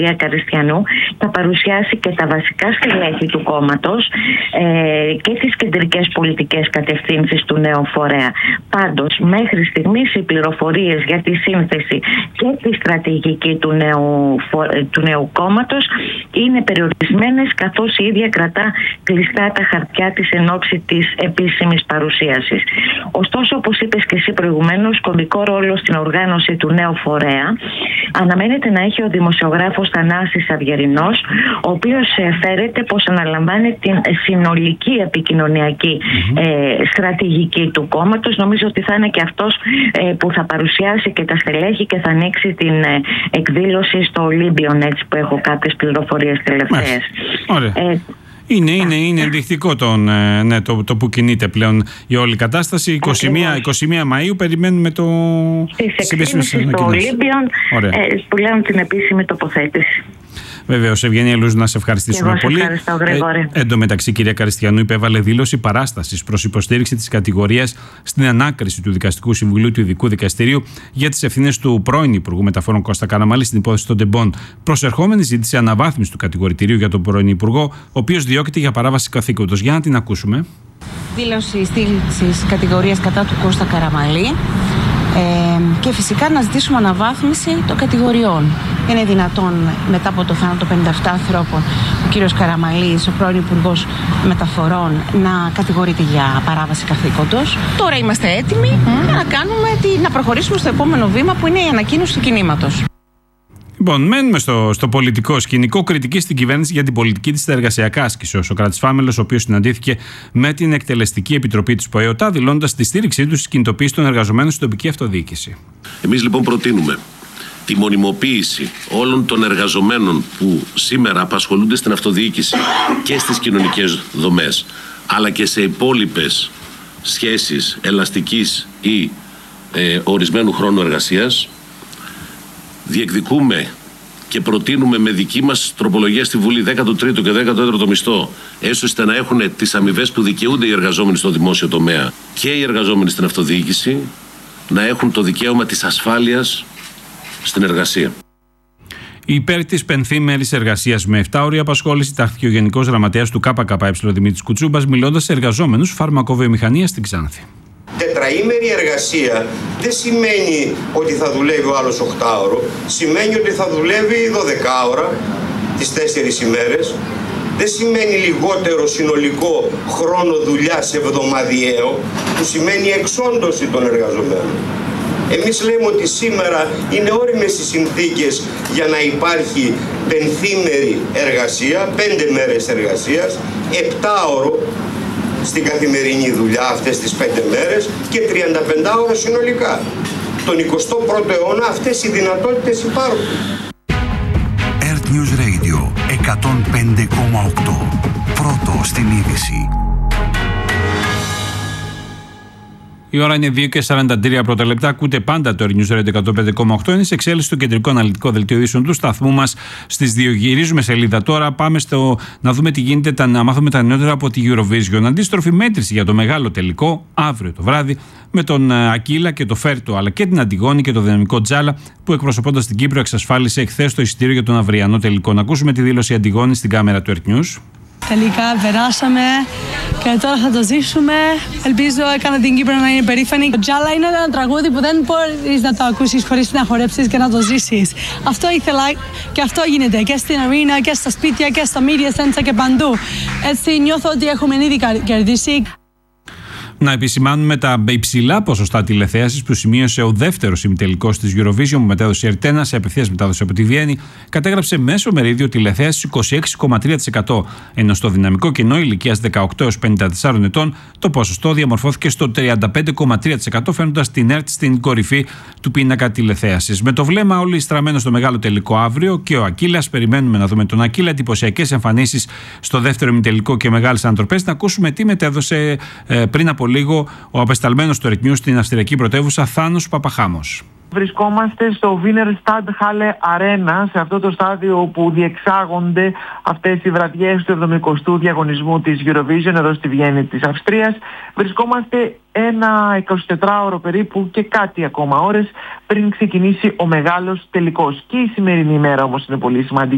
Καριστιανού θα παρουσιάσει και τα βασικά στελέχη του κόμματος και τις κεντρικές πολιτικές κατευθύνσεις του νέου φορέα. Πάντως, μέχρι στιγμής οι πληροφορίες για τη σύνθεση και τη στρατηγική του νέου κόμματος είναι περιορισμένες, καθώς η ίδια κρατά κλειστά τα χαρτιά της εν ώψη της επίσημης παρουσίασης. Ωστόσο, όπως είπες και εσύ προηγουμένως, κομβικό ρόλο στην οργάνωση του νέου φορέα αναμένεται να έχει ο δημοσιογράφος Θανάσης Αυγερινός, ο οποίος φέρεται πως αναλαμβάνει την συνολική επικοινωνιακή στρατηγική του κόμματος. Νομίζω ότι θα είναι και αυτός που θα παρουσιάσει και τα στελέχη και θα ανοίξει την εκδήλωση στο Ολύμπιον, έτσι που έχω κάποιες πληροφορίες τελευταίες. Είναι ενδεικτικό το που κινείται πλέον η όλη κατάσταση. 21 Μαΐου περιμένουμε τις επίσημες ανακοινώσεις στο Ολύμπιον που λένε την επίσημη τοποθέτηση. Βεβαίως, Ευγένεια Λούζου, να σε ευχαριστήσουμε πολύ. Ευχαριστώ, Γρηγόρη. Εν τω μεταξύ, κυρία Καριστιανού υπέβαλε δήλωση παράστασης προς υποστήριξη της κατηγορίας στην ανάκριση του Δικαστικού Συμβουλίου του Ειδικού Δικαστηρίου για τις ευθύνες του πρώην Υπουργού Μεταφορών Κώστα Καραμαλή στην υπόθεση των τεμπών. Προσερχόμενη ζήτησε αναβάθμιση του κατηγορητηρίου για τον πρώην Υπουργό, ο οποίος διώκεται για παράβαση καθήκοντος. Για να την ακούσουμε. Δήλωση στήριξης κατηγορίας κατά του Κώστα Καραμαλή. Και φυσικά να ζητήσουμε αναβάθμιση των κατηγοριών. Είναι δυνατόν μετά από το θάνατο 57 ανθρώπων ο κύριος Καραμαλής, ο πρώην Υπουργός Μεταφορών, να κατηγορείται για παράβαση καθήκοντος? Τώρα είμαστε έτοιμοι να προχωρήσουμε στο επόμενο βήμα, που είναι η ανακοίνωση του κινήματος. Λοιπόν, μένουμε στο πολιτικό σκηνικό. Κριτική στην κυβέρνηση για την πολιτική της στα εργασιακά άσκησε ο Σωκράτης Φάμελος, ο οποίος συναντήθηκε με την Εκτελεστική Επιτροπή της ΠΟΕΟΤΑ, δηλώνοντας τη στήριξή του στις κινητοποίησεις των εργαζομένων στην τοπική αυτοδιοίκηση. Εμείς λοιπόν προτείνουμε τη μονιμοποίηση όλων των εργαζομένων που σήμερα απασχολούνται στην αυτοδιοίκηση και στις κοινωνικές δομές, αλλά και σε υπόλοιπες σχέσεις ελαστικής ή ορισμένου χρόνου εργασίας. Διεκδικούμε και προτείνουμε με δική μας τροπολογία στη Βουλή 13ο και 14ο μισθό, έστω ώστε να έχουν τις αμοιβές που δικαιούνται οι εργαζόμενοι στο δημόσιο τομέα και οι εργαζόμενοι στην αυτοδιοίκηση, να έχουν το δικαίωμα της ασφάλειας στην εργασία. Υπέρ της πενθήμερης εργασίας με 7 ώρια απασχόληση τάχθηκε ο Γενικός Γραμματέας του ΚΚΕ Δημήτρης Κουτσούμπας, μιλώντας σε εργαζόμενους φαρμακοβιομηχανίας στην Ξάνθη. Τετραήμερη εργασία δεν σημαίνει ότι θα δουλεύει ο άλλος 8ωρο, σημαίνει ότι θα δουλεύει 12 ώρα τις 4 ημέρες. Δεν σημαίνει λιγότερο συνολικό χρόνο δουλειάς εβδομαδιαίο, που σημαίνει εξόντωση των εργαζομένων. Εμείς λέμε ότι σήμερα είναι όριμες οι συνθήκες για να υπάρχει πενθήμερη εργασία, 5 μέρες εργασίας, 7ωρο στην καθημερινή δουλειά αυτές τις 5 μέρες και 35 ώρες συνολικά. Τον 21ο αιώνα αυτές οι δυνατότητες υπάρχουν. Earth News Radio 105,8. Πρώτο στην είδηση. Η ώρα είναι 2:43 πρώτα λεπτά. Ακούτε πάντα το Earth News Radio 105,8. Είναι σε εξέλιξη το κεντρικό αναλυτικό δελτίο ειδήσεων του σταθμού μας στις 2. Γυρίζουμε σελίδα τώρα. Πάμε να δούμε τι γίνεται, να μάθουμε τα νεότερα από τη Eurovision. Αντίστροφη μέτρηση για το μεγάλο τελικό αύριο το βράδυ με τον Ακύλα και το Φέρτο, αλλά και την Αντιγόνη και το δυναμικό Τζάλα, που εκπροσωπώντας την Κύπρο εξασφάλισε εχθές το εισιτήριο για τον αυριανό τελικό. Να ακούσουμε τη δήλωση Αντιγόνη στην κάμερα του Earth News. Τελικά περάσαμε και τώρα θα το ζήσουμε. Ελπίζω έκανα την Κύπρο να είναι περήφανη. Το Τζάλα είναι ένα τραγούδι που δεν μπορείς να το ακούσεις χωρίς να χορέψεις και να το ζήσεις. Αυτό ήθελα και αυτό γίνεται και στην αρίνα και στα σπίτια και στα media center και παντού. Έτσι νιώθω ότι έχουμε ήδη κερδίσει. Να επισημάνουμε τα υψηλά ποσοστά τηλεθέασης που σημείωσε ο δεύτερος ημιτελικός της Eurovision που μετέδωσε η Ερτένα σε απευθείας μετάδοση από τη Βιέννη, κατέγραψε μέσο μερίδιο τηλεθέασης 26,3%, ενώ στο δυναμικό κοινό ηλικίας 18 έως 54 ετών το ποσοστό διαμορφώθηκε στο 35,3%, φαίνοντας την ΕΡΤ στην κορυφή του πίνακα τηλεθέασης. Με το βλέμμα όλοι στραμμένο στο μεγάλο τελικό αύριο και ο Ακύλας, περιμένουμε να δούμε τον Ακύλα, εντυπωσιακές εμφανίσεις στο δεύτερο ημιτελικό και μεγάλες ανατροπές. Να ακούσουμε τι μετέδωσε πριν από λίγο ο απεσταλμένος του Earth News στην αυστριακή πρωτεύουσα Θάνος Παπαχάμος. Βρισκόμαστε στο Wiener Stadthalle Arena, σε αυτό το στάδιο όπου διεξάγονται αυτές οι βραδιές του 70ου διαγωνισμού της Eurovision εδώ στη Βιέννη της Αυστρίας. Βρισκόμαστε ένα 24ωρο περίπου και κάτι ακόμα ώρες πριν ξεκινήσει ο μεγάλος τελικός. Και η σημερινή ημέρα όμως είναι πολύ σημαντική.